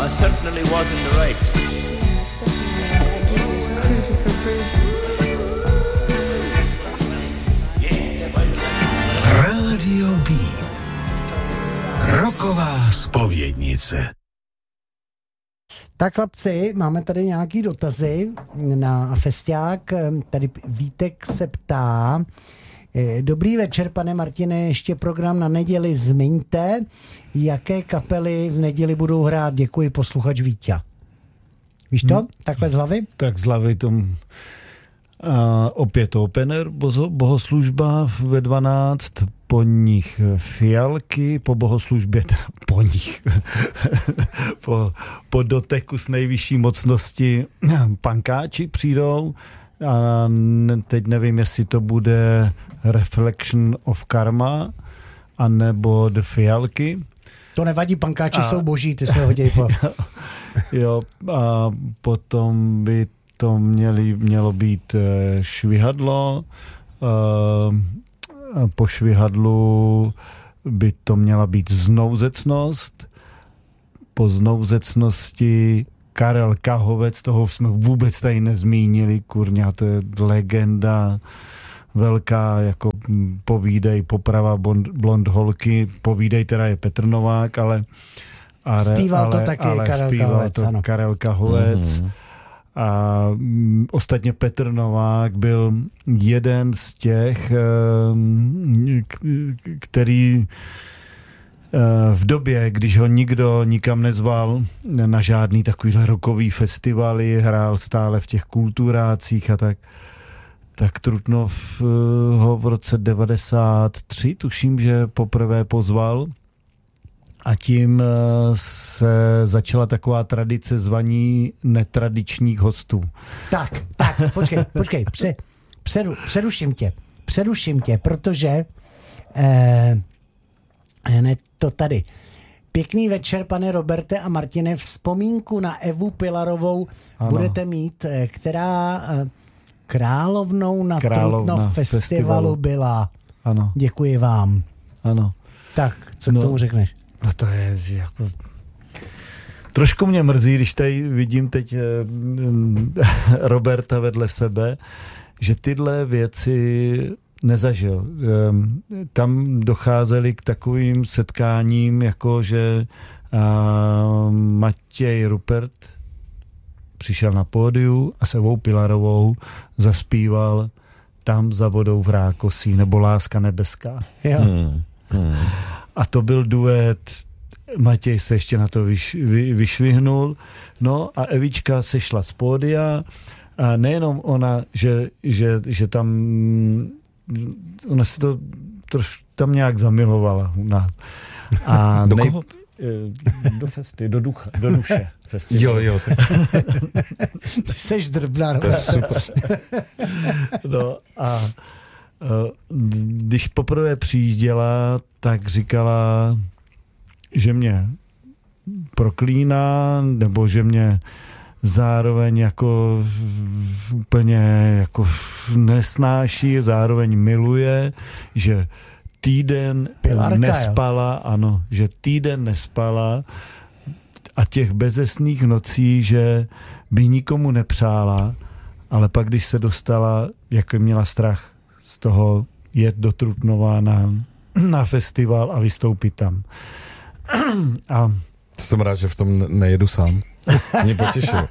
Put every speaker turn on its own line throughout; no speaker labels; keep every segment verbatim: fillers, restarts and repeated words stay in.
I certainly was in the right.
Yes, definitely. It gives you some cruising for bruising.
Rádio Beat. Rocková zpovědnice.
Tak chlapci, máme tady nějaký dotazy na festiák. Tady Vítek se ptá. Dobrý večer, pane Martine, ještě program na neděli zmiňte. Jaké kapely v neděli budou hrát? Děkuji, posluchač Vítě. Víš to? Hmm. Takhle z hlavy?
Tak z hlavy tom a opět opener, boho, bohoslužba ve dvanáct, po nich Fialky, po bohoslužbě, po nich, po, po doteku s nejvyšší mocnosti Pankáči přijdou a teď nevím, jestli to bude Reflection of Karma anebo The Fialky.
To nevadí, Pankáči a... jsou boží, ty se hodí po...
Jo, a potom by to měli, mělo být švihadlo, po švihadlu by to měla být znouzecnost, po znouzecnosti Karel Kahovec, toho jsme vůbec tady nezmínili, kurňa, to je legenda velká, jako povídej, poprava blond, blond holky, povídej teda je Petr Novák, ale ale,
zpíval
ale,
to taky
ale
Karel
zpíval
Kahovec,
to
ano.
Karel Kahovec. Mm-hmm. A m, ostatně Petr Novák byl jeden z těch, k, který v době, když ho nikdo nikam nezval na žádný takovýhle rockový festivaly, hrál stále v těch kulturácích a tak, tak Trutnov ho v roce devadesát tři, tuším, že poprvé pozval. A tím se začala taková tradice zvaní netradičních hostů.
Tak, tak, počkej, počkej, pře, přeru, přeruším tě, přeruším tě, protože eh, ne, to tady. Pěkný večer, pane Roberte a Martine, vzpomínku na Evu Pilarovou ano. budete mít, která eh, královnou na
Královna
Trutnov festivalu, festivalu byla.
Ano.
Děkuji vám.
Ano.
Tak, co
no.
k tomu řekneš?
No to je jako... Trošku mě mrzí, když tady vidím teď eh, Roberta vedle sebe, že tyhle věci nezažil. Eh, tam docházeli k takovým setkáním, jako že eh, Matěj Rupert přišel na pódiu a s Evou Pilarovou zaspíval Tam za vodou v Rákosí nebo Láska nebeská.
Jo.
Hmm. Hmm. A to byl duet, Matěj se ještě na to vyš, vy, vyšvihnul, no a Evička se šla z pódia a nejenom ona, že, že, že tam ona se to troš, tam nějak zamilovala u nás. A
do
nej,
koho?
Do festy, do ducha, do duše. Festival.
Jo, jo. Tak...
Ty seš drbná.
To je super.
No a když poprvé přijížděla, tak říkala, že mě proklíná, nebo že mě zároveň jako úplně jako nesnáší, zároveň miluje, že týden
Pilarka,
nespala, jo. Ano, že týden nespala a těch bezesných nocí, že by nikomu nepřála, ale pak, když se dostala, jak měla strach z toho jet do Trutnova na, na festival a vystoupit tam. A
jsem rád, že v tom nejedu sám. Mě potěšil.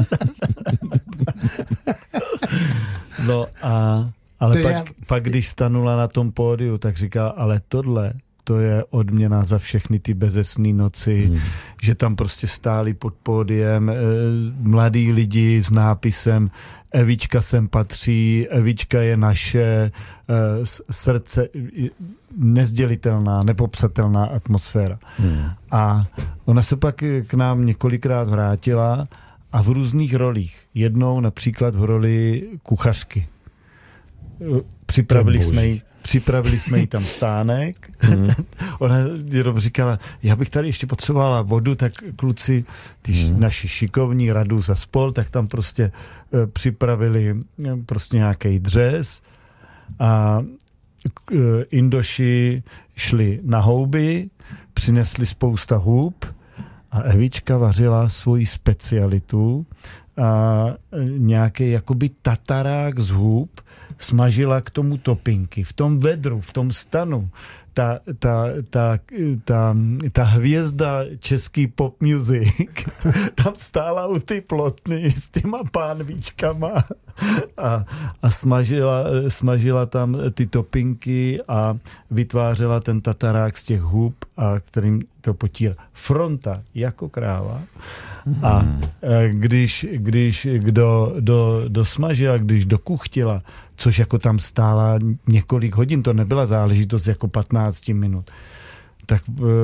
No a ale pak,
já...
pak, když stanula na tom pódiu, tak říká, ale tohle, to je odměna za všechny ty bezesné noci, hmm. že tam prostě stáli pod pódiem e, mladí lidi s nápisem Evička sem patří, Evička je naše, e, srdce, nezdělitelná, nepopsatelná atmosféra. Hmm. A ona se pak k nám několikrát vrátila a v různých rolích. Jednou například v roli kuchařky. Připravili jsme jí Připravili jsme jí tam stánek. Mm. Ona jenom říkala, já bych tady ještě potřebovala vodu, tak kluci, ty mm. naši šikovní radu za spol, tak tam prostě e, připravili e, prostě nějaký dřez a e, Indoši šli na houby, přinesli spousta hůb a A Evička vařila svoji specialitu, a nějaký jakoby tatarák z hůb, smažila k tomu topinky. V tom vedru, v tom stanu, ta, ta, ta, ta, ta hvězda český pop music tam stála u ty plotny s těma pánvíčkama a, a smažila, smažila tam ty topinky a vytvářela ten tatarák z těch hub, a kterým to potírá. Fronta jako kráva. A když, když kdo do, dosmažila, když dokuchtila, což jako tam stála několik hodin, to nebyla záležitost jako patnáct minut, tak,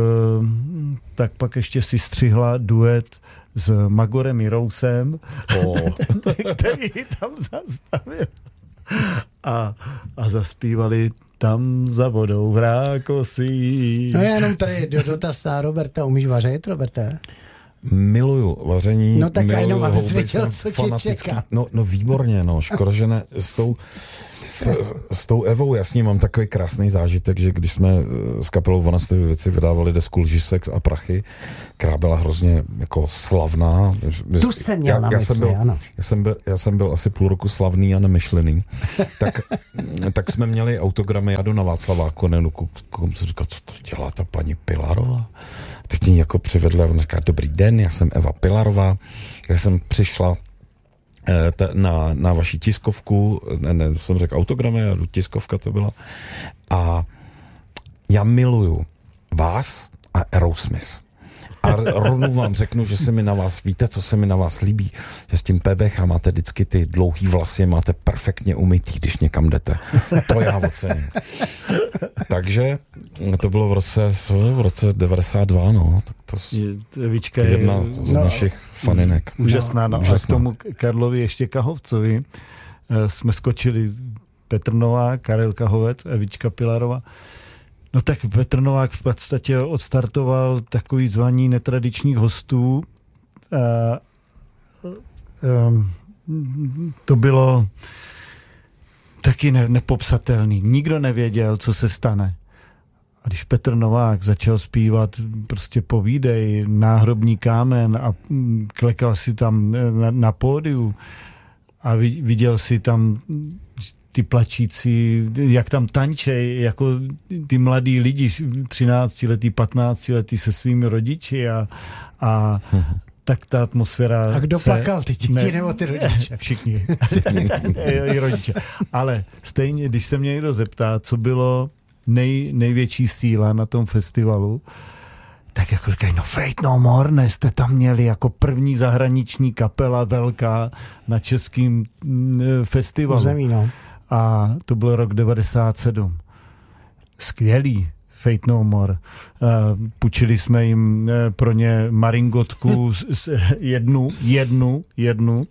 tak pak ještě si střihla duet s Magorem Jirousem, oh. který tam zastavil. A, a zaspívali Tam za vodou v rákosí.
No já jenom tady do dotaz na Roberta. Umíš vařit, Roberte?
Miluju vaření.
No tak
miluju
jenom, abys
houby,
věděl,
jsem
co tě čeká.
No, no výborně, no. Škoda, že ne. S tou, s, s tou Evou, jasně, mám takový krásný zážitek, že když jsme s kapelou Vanastovy věci vydávali desku Lži, sex a prachy, která byla hrozně jako slavná.
Tu jsem měl
já,
na
já
mysli,
jsem byl,
ano.
Já jsem, byl, já jsem byl asi půl roku slavný a nemyšlený. tak, tak jsme měli autogramy Jadu na Václaváku, nevím, komu se říkal, co to dělá ta paní Pilarová? Teď mě jako přivedla, on říká, dobrý den, já jsem Eva Pilarová, já jsem přišla eh, t- na, na vaši tiskovku, ne, ne, jsem řekl autogramy, a tiskovka to byla, a já miluju vás a Aerosmith. A rovnou vám řeknu, že se mi na vás, víte, co se mi na vás líbí, že s tím P B H máte vždycky ty dlouhý vlasy, máte perfektně umytý, když někam jdete. To já ocením. Takže to bylo v roce, v roce devadesát dva, no. Tak to
je, Evička je
jedna z
no,
našich faninek.
Úžasná, no.
Úžasná.
A k tomu Karlovi ještě Kahovcovi jsme skočili Petr Novák, Karel Kahovec, Evička Pilarová. No tak Petr Novák v podstatě odstartoval takový zvaní netradičních hostů. A, um, to bylo taky ne, nepopsatelný. Nikdo nevěděl, co se stane. A když Petr Novák začal zpívat prostě Povídej, Náhrobní kámen a klekal si tam na, na pódiu a viděl si tam ty plačící, jak tam tančej, jako ty mladí lidi, třináctiletí, patnáctiletí se svými rodiči a, a tak ta atmosféra...
A kdo
se,
plakal, ty děti ne, nebo ty rodiče?
Všichni. I rodiče. Ale stejně, když se mě někdo zeptá, co bylo nej, největší síla na tom festivalu, tak jako říkají, no Fate No More, ne, jste tam měli jako první zahraniční kapela velká na českým festivalu.
Zemí, no.
A to byl rok devadesát sedm. Skvělý Fate No More. Půjčili jsme jim pro ně maringotku jednu, jednu, jednu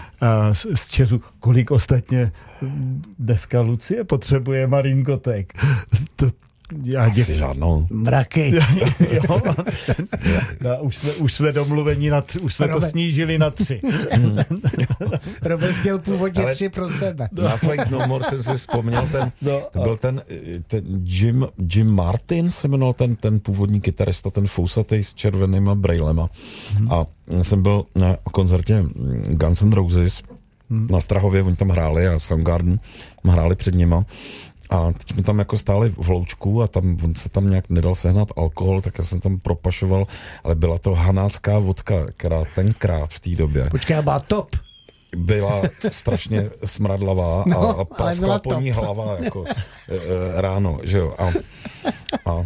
z Česu. Kolik ostatně dneska Lucie potřebuje maringotek? To Já
děkuji. Asi žádnou.
Mraky.
Jo, no, už, jsme, už jsme domluveni na tři, už jsme Robert. to snížili na tři.
Robert chtěl původně ale tři pro sebe.
Na Fake No More jsem si vzpomněl, ten, no, to byl ten, ten Jim, Jim Martin se jmenoval ten, ten původní kytarista, ten fousatý s červenýma brejlema. Hmm. A jsem byl na koncertě Guns N' Roses hmm. na Strahově, oni tam hráli a Soundgarden hráli před nima. A teď jsme tam jako stáli v hloučku a tam on se tam nějak nedal sehnat alkohol, tak já jsem tam propašoval, ale byla to hanácká vodka, která tenkrát v té době.
Počkej, byla top.
Byla strašně smradlavá
no,
a, a praskla po ní hlava jako e, e, ráno, že jo. A, a,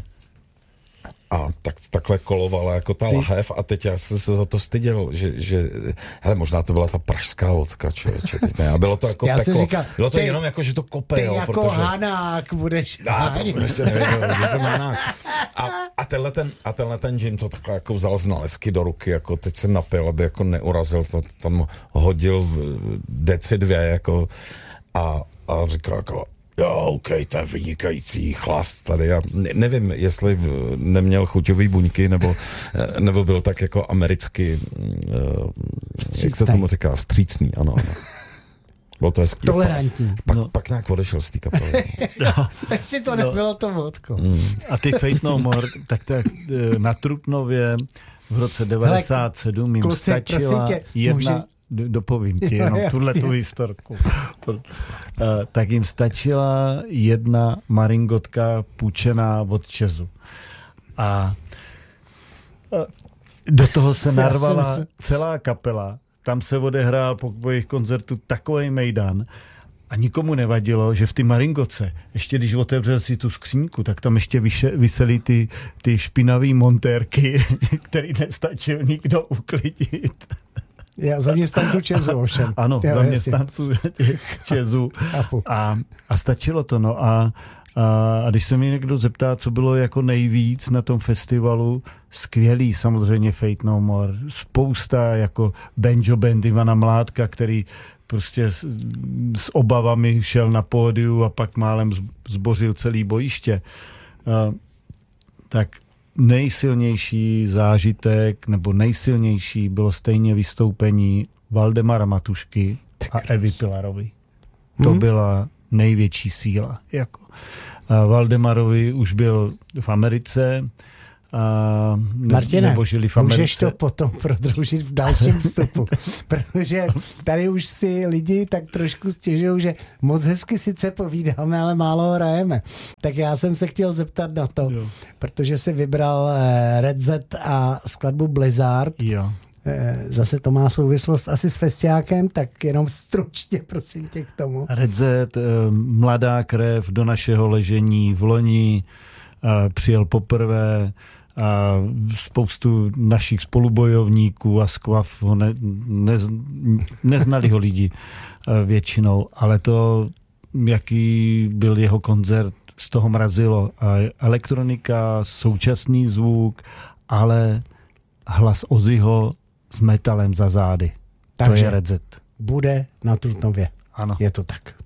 a tak, takhle kolovala jako ta lahev a teď já jsem se za to styděl, že, že hele, možná to byla ta pražská vodka, člověče, teď ne. A bylo to jako
já
peklo.
Říkal,
bylo to
ty,
jenom jako, že to kope,
ty
jo,
jako
protože...
hanák budeš...
A to jsem ještě nevěděl, že jsem hanák. A, a, tenhle ten, a tenhle ten Jim to takhle jako vzal z nalezky do ruky, jako teď se napil, aby jako neurazil, to tam hodil deci dvě, jako a, a říkal jako jo, OK, to je vynikající chlast tady. Já nevím, jestli neměl chuťový buňky, nebo, nebo byl tak jako americky, vstřícný. Jak se tomu říká, vstřícný, ano, ano. Bylo to hezký.
Tolerantní.
Pak, no. pak nějak odešel z té kapely.
No. Tak si to nebylo no. to vodko.
Mm. A ty Fate No More, tak tak na Trutnově v roce devadesát sedm jim
kluci,
stačila
tě,
jedna...
může...
Dopovím ti jenom tuhle tu historku. To, uh, tak jim stačila jedna maringotka půjčená od Česu. A uh, do toho se narvala celá kapela. Tam se odehrál po jejich koncertu takovej mejdan a nikomu nevadilo, že v ty maringoce, ještě když otevřel si tu skřínku, tak tam ještě vyselí ty, ty špinavý montérky, který nestačil nikdo uklidit.
Já zaměstnanců Česu ovšem.
Ano, jo, zaměstnanců těch Česu. A, a stačilo to, no a, a, a když se mi někdo zeptá, co bylo jako nejvíc na tom festivalu, skvělý samozřejmě Fate No More, spousta jako banjo band Ivana Mládka, který prostě s, s obavami šel na pódiu a pak málem zbořil celý bojiště. A, tak nejsilnější zážitek nebo nejsilnější bylo stejně vystoupení Valdemara Matušky a Evy Pilarovy. To hmm. byla největší síla. Jako. A Valdemarovi už byl v Americe a ne,
Martine,
nebo žili v Americe.
Můžeš to potom prodloužit v dalším vstupu, protože tady už si lidi tak trošku stěžují, že moc hezky sice povídáme, ale málo hrajeme. Tak já jsem se chtěl zeptat na to, jo. protože si vybral Red Z a skladbu Blizzard.
Jo.
Zase to má souvislost asi s festiákem, tak jenom stručně prosím tě k tomu.
Red Z, mladá krev do našeho ležení v loni, přijel poprvé, a spoustu našich spolubojovníků a skvav ho ne, ne, neznali ho lidi většinou, ale to, jaký byl jeho koncert, z toho mrazilo. A elektronika, současný zvuk, ale hlas Ozzyho s metalem za zády. Takže to je Red Z.
Bude na Trutnově.
Ano.
Je to tak.